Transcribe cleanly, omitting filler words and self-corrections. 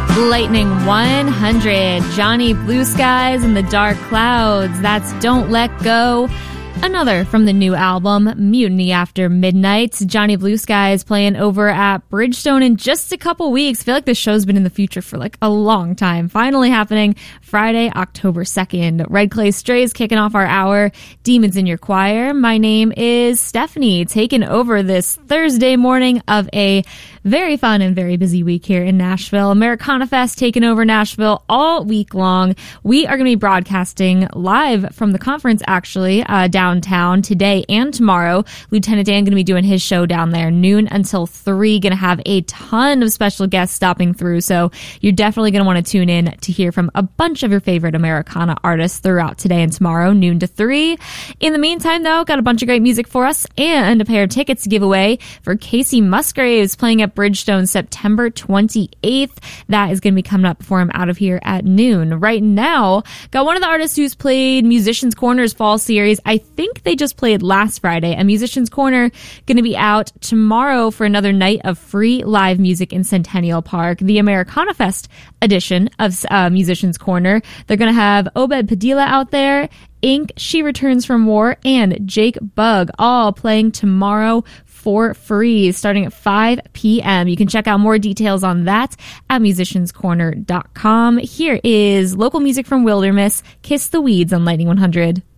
Lightning 100, Johnny Blue Skies and the Dark Clouds. That's Don't Let Go. Another from the new album, Mutiny After Midnight. Johnny Blue Skies playing over at Bridgestone in just a couple weeks. I feel like this show's been in the future for like a long time. Finally happening Friday, October 2nd. Red Clay Strays kicking off our hour. Demons in Your Choir. My name is Stephanie, taking over this Thursday morning of a very fun and very busy week here in Nashville. Americana Fest taking over Nashville all week long. We are going to be broadcasting live from the conference, actually, downtown today and tomorrow. Lieutenant Dan going to be doing his show down there noon until 3. Going to have a ton of special guests stopping through, so you're definitely going to want to tune in to hear from a bunch of your favorite Americana artists throughout today and tomorrow, noon to 3. In the meantime, though, got a bunch of great music for us and a pair of tickets to give away for Casey Musgraves playing at Bridgestone September 28th. That is going to be coming up before I'm out of here at noon. Right now, got one of the artists who's played Musicians Corner's Fall Series. I think they just played last Friday. A Musicians Corner going to be out tomorrow for another night of free live music in Centennial Park. The Americana Fest edition of Musicians Corner. They're going to have Obed Padilla out there, Inc., She Returns from War, and Jake Bugg, all playing tomorrow for free, starting at 5 p.m. You can check out more details on that at musicianscorner.com. Here is local music from Wilderness, Kiss the Weeds on Lightning 100.